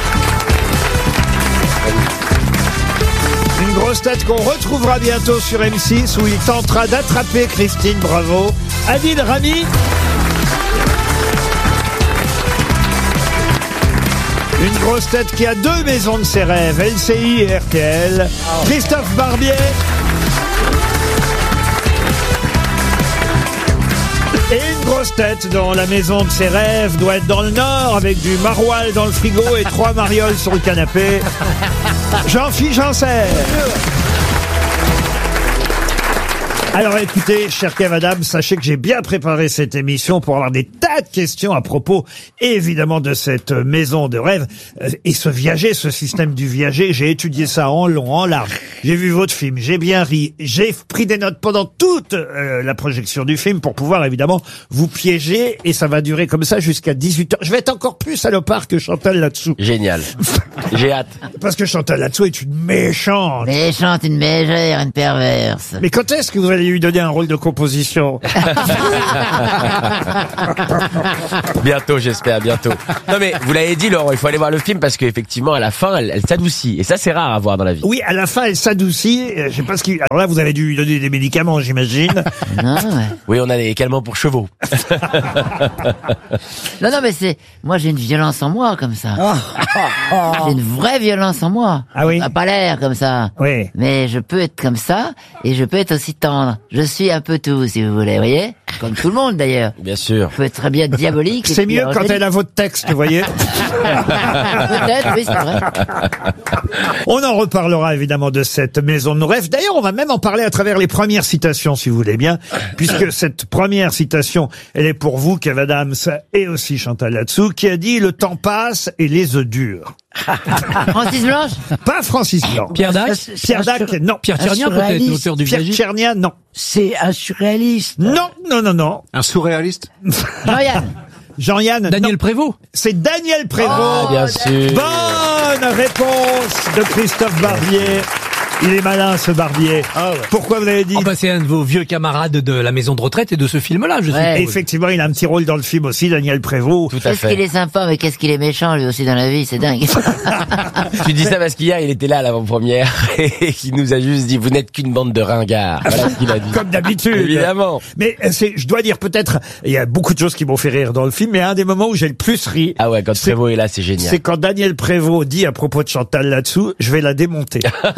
Speaker 31: Une grosse tête qu'on retrouvera bientôt sur M6 où il tentera d'attraper Christine Bravo. Adil Rami. Une grosse tête qui a deux maisons de ses rêves, LCI et RTL. Christophe Barbier. Et une grosse tête dont la maison de ses rêves doit être dans le Nord avec du maroilles dans le frigo et 3 marioles sur le canapé. Jean-Philippe Janssen. Alors écoutez, cher Kev Adams, sachez que j'ai bien préparé cette émission pour avoir des tas de questions à propos, évidemment, de cette maison de rêve. Et ce viager, ce système du viager, j'ai étudié ça en long, en large. J'ai vu votre film, j'ai bien ri, j'ai pris des notes pendant toute la projection du film pour pouvoir, évidemment, vous piéger. Et ça va durer comme ça jusqu'à 18h. Je vais être encore plus salopard que Chantal Latsou.
Speaker 32: Génial. J'ai hâte.
Speaker 31: Parce que Chantal Latsou est une méchante.
Speaker 33: Méchante, une mégère, une perverse.
Speaker 31: Mais quand est-ce que vous allez allez lui donner un rôle de composition.
Speaker 32: Bientôt, j'espère, bientôt. Non mais, vous l'avez dit, Laurent, il faut aller voir le film parce qu'effectivement, à la fin, elle s'adoucit. Et ça, c'est rare à voir dans la vie.
Speaker 31: Oui, à la fin, elle s'adoucit. Je sais pas ce qu'il... Alors là, vous avez dû lui donner des médicaments, j'imagine.
Speaker 2: Non, ouais.
Speaker 32: Oui, on a des calmants pour chevaux.
Speaker 2: Non, mais moi j'ai une violence en moi comme ça. J'ai une vraie violence en moi.
Speaker 31: Ah oui.
Speaker 2: Ça n'a pas l'air comme ça.
Speaker 31: Oui.
Speaker 2: Mais je peux être comme ça et je peux être aussi tendre. Je suis un peu tout, si vous voulez, vous voyez? Comme tout le monde d'ailleurs.
Speaker 32: Bien sûr.
Speaker 2: Je peux être très bien diabolique.
Speaker 31: C'est mieux quand elle a votre texte, vous voyez.
Speaker 2: Peut-être, oui, c'est vrai.
Speaker 31: On en reparlera évidemment de cette maison de nos rêves. D'ailleurs, on va même en parler à travers les premières citations, si vous voulez bien, puisque cette première citation, elle est pour vous, Kev Adams, et aussi Chantal Latsou, qui a dit « Le temps passe et les œufs durent ».
Speaker 2: Francis Blanche?
Speaker 31: Pas Francis Blanche.
Speaker 4: Pierre Dac?
Speaker 31: Pierre Dac, non.
Speaker 4: Pierre Tchernia, peut-être, l'auteur du
Speaker 31: Pierre
Speaker 4: Viager?
Speaker 31: Tchernia, non.
Speaker 10: C'est un surréaliste.
Speaker 31: Non.
Speaker 15: Un surréaliste?
Speaker 31: Jean-Yann.
Speaker 4: Daniel Prévost?
Speaker 31: C'est Daniel Prévost.
Speaker 32: Bien sûr.
Speaker 31: Bonne réponse de Christophe Barbier. Il est malin, ce Barbier. Pourquoi vous l'avez dit?
Speaker 4: C'est un de vos vieux camarades de la maison de retraite et de ce film-là, je suppose.
Speaker 31: Effectivement, il a un petit rôle dans le film aussi, Daniel Prévost.
Speaker 32: Tout à
Speaker 2: Qu'est-ce qu'il est sympa, mais qu'est-ce qu'il est méchant, lui aussi, dans la vie, c'est dingue.
Speaker 32: Tu dis ça parce qu'hier, il était là à l'avant-première et il nous a juste dit « Vous n'êtes qu'une bande de ringards ». Voilà ce qu'il a dit.
Speaker 31: Comme d'habitude.
Speaker 32: Évidemment.
Speaker 31: Mais je dois dire, peut-être, il y a beaucoup de choses qui m'ont fait rire dans le film, mais un des moments où j'ai le plus ri...
Speaker 32: Ah ouais, quand Prévost est là, c'est génial.
Speaker 31: C'est quand Daniel Prévost dit à propos de Chantal Latsou, je vais la démonter.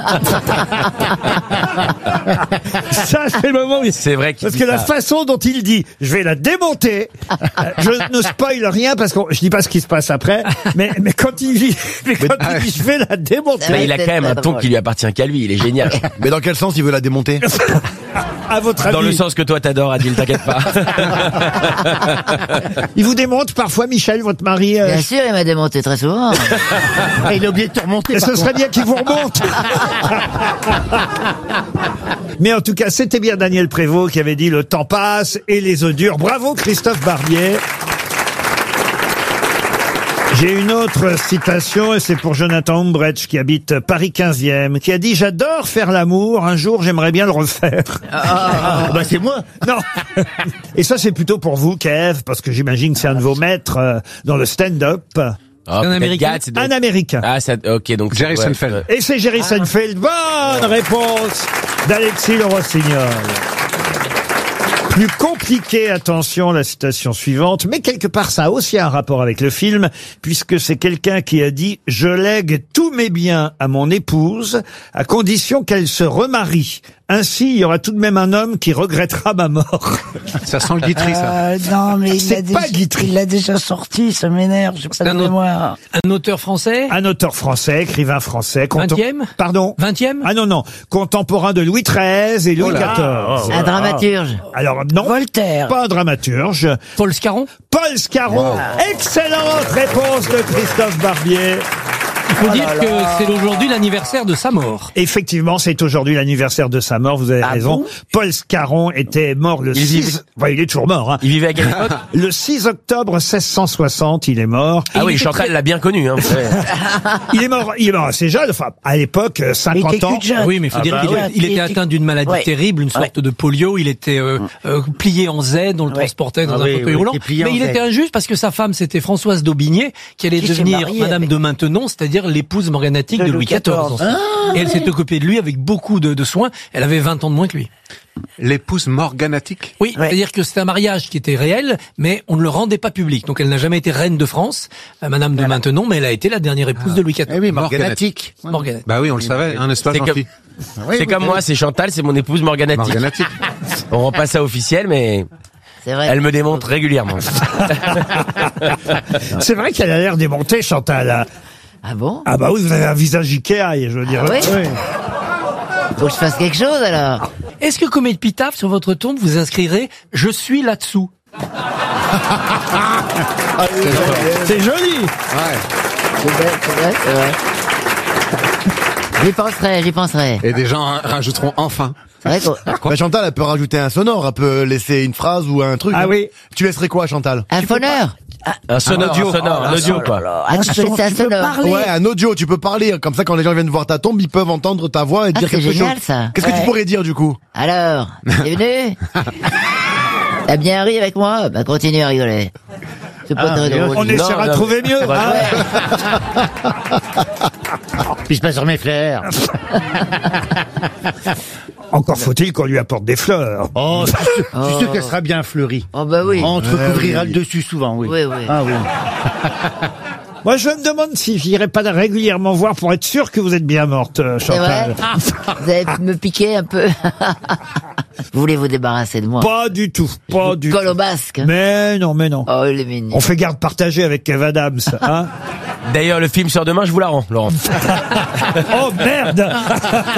Speaker 31: Ça, c'est le moment où...
Speaker 32: C'est vrai qu'il
Speaker 31: Parce que la façon dont il dit, je vais la démonter, je ne spoil rien parce que je dis pas ce qui se passe après, mais quand il dit, je vais la démonter.
Speaker 32: Mais il a quand même un ton qui lui appartient qu'à lui, il est génial.
Speaker 15: Mais dans quel sens il veut la démonter?
Speaker 31: À votre avis?
Speaker 32: Dans le sens que toi t'adores, Adil, t'inquiète pas.
Speaker 31: Il vous démonte parfois, Michel, votre mari?
Speaker 2: Bien sûr, il m'a démonté très souvent.
Speaker 31: Il a oublié de te remonter. Ce serait bien qu'il vous remonte. Mais en tout cas, c'était bien Daniel Prévost qui avait dit « Le temps passe et les œufs durent ». Bravo Christophe Barbier. J'ai une autre citation, et c'est pour Jonathan Umbrecht, qui habite Paris 15e, qui a dit « J'adore faire l'amour, un jour j'aimerais bien le refaire ».
Speaker 15: C'est moi.
Speaker 31: Non. Et ça, c'est plutôt pour vous, Kev, parce que j'imagine que c'est un de vos maîtres dans le stand-up.
Speaker 32: Un Américain.
Speaker 31: Un Américain.
Speaker 32: Ah, ça, ok, donc
Speaker 15: Jerry Seinfeld.
Speaker 31: Et c'est Jerry Seinfeld. Bonne réponse d'Alexis Le Rossignol. Plus compliqué, attention, la citation suivante, mais quelque part ça a aussi un rapport avec le film, puisque c'est quelqu'un qui a dit « Je lègue tous mes biens à mon épouse, à condition qu'elle se remarie. Ainsi, il y aura tout de même un homme qui regrettera ma mort. »
Speaker 15: Ça sent le Guitry, ça.
Speaker 10: Non, mais
Speaker 31: Guitry.
Speaker 10: il l'a déjà sorti, ça m'énerve, j'ai pas de mémoire.
Speaker 4: Un auteur français?
Speaker 31: Un auteur français, écrivain français.
Speaker 4: 20e?
Speaker 31: Pardon?
Speaker 4: 20e?
Speaker 31: Ah non, contemporain de Louis XIII et Louis XIV.
Speaker 2: Un dramaturge?
Speaker 31: Alors non,
Speaker 10: Voltaire.
Speaker 31: Pas un dramaturge.
Speaker 4: Paul Scarron?
Speaker 31: Paul Scarron. Wow. Excellente réponse de Christophe Barbier.
Speaker 4: Il faut dire que c'est aujourd'hui l'anniversaire de sa mort.
Speaker 31: Effectivement, c'est aujourd'hui l'anniversaire de sa mort, vous avez raison.
Speaker 10: Bon
Speaker 31: Paul Scarron était mort le 6... il est toujours mort. Hein.
Speaker 32: Il vivait à quelle époque?
Speaker 31: Le 6 octobre 1660, il est mort.
Speaker 32: Ah oui, Chantal l'a bien connu. Hein,
Speaker 31: il est mort assez jeune, enfin, à l'époque, 50 ans.
Speaker 4: Oui, mais il faut dire qu'il était atteint d'une maladie terrible, une sorte de polio. Il était plié en Z, on le transportait dans un fauteuil roulant. Mais il était injuste parce que sa femme, c'était Françoise d'Aubigné, qui allait devenir Madame de Maintenon, c'est-à-dire l'épouse morganatique de Louis XIV. Et elle s'est occupée de lui avec beaucoup de soins. Elle avait 20 ans de moins que lui.
Speaker 15: L'épouse morganatique?
Speaker 4: Oui, c'est-à-dire que c'était un mariage qui était réel, mais on ne le rendait pas public. Donc elle n'a jamais été reine de France, Madame de Maintenon, mais elle a été la dernière épouse de Louis XIV.
Speaker 15: Eh oui, morganatique.
Speaker 4: Morganatique.
Speaker 15: Bah oui, on le savait, n'est-ce pas, Jean-Philippe?
Speaker 32: C'est comme moi, c'est Chantal, c'est mon épouse morganatique. On rend pas ça officiel, mais...
Speaker 2: C'est vrai.
Speaker 32: Elle me démontre régulièrement.
Speaker 31: C'est vrai qu'elle a l'air démontée, Chantal.
Speaker 2: Ah bon?
Speaker 31: Ah bah oui, vous avez un visage Ikea, je veux dire.
Speaker 2: Ah oui? Faut que je fasse quelque chose, alors.
Speaker 4: Est-ce que comme épitaphe sur votre tombe, vous inscrirez « Je suis là-dessous »
Speaker 31: C'est joli.
Speaker 2: Ouais. C'est vrai. J'y penserai.
Speaker 15: Et des gens rajouteront enfin.
Speaker 2: C'est vrai
Speaker 15: bah, Chantal, elle peut rajouter un sonore, elle peut laisser une phrase ou un truc.
Speaker 31: Ah oui.
Speaker 15: Tu laisserais quoi, Chantal?
Speaker 2: Un phoneur.
Speaker 32: Un sonore,
Speaker 6: audio.
Speaker 32: un audio, quoi.
Speaker 2: Ah, c'est un sonore.
Speaker 6: Ouais, un audio, tu peux parler. Comme ça, quand les gens viennent voir ta tombe, ils peuvent entendre ta voix et dire
Speaker 2: c'est
Speaker 6: quelque
Speaker 2: génial,
Speaker 6: chose.
Speaker 2: ça.
Speaker 6: Qu'est-ce que tu pourrais dire, du coup?
Speaker 2: Alors, t'es venu? T'as bien ri avec moi? Bah, continue à rigoler. C'est pas très drôle.
Speaker 31: On essaiera de trouver mieux.
Speaker 9: Puis je passe sur mes fleurs.
Speaker 31: Encore faut-il qu'on lui apporte des fleurs.
Speaker 9: Oh, je suis sûr qu'elle sera bien fleurie.
Speaker 2: Oh, bah oui.
Speaker 9: On te recouvrira le dessus souvent, oui.
Speaker 2: Oui, oui.
Speaker 9: Ah oui.
Speaker 31: Moi, je me demande si j'irai pas régulièrement voir pour être sûr que vous êtes bien morte,
Speaker 2: C'est vrai?
Speaker 31: Chantal.
Speaker 2: Vous allez me piquer un peu. Vous voulez vous débarrasser de moi?
Speaker 31: Pas du tout, pas du tout.
Speaker 2: Colle au basque.
Speaker 31: Mais non, mais non.
Speaker 2: Oh, il est mignon.
Speaker 31: On fait garde partagée avec Kev Adams, hein.
Speaker 32: D'ailleurs, le film sort demain, je vous la rends, Laurent.
Speaker 31: Oh merde.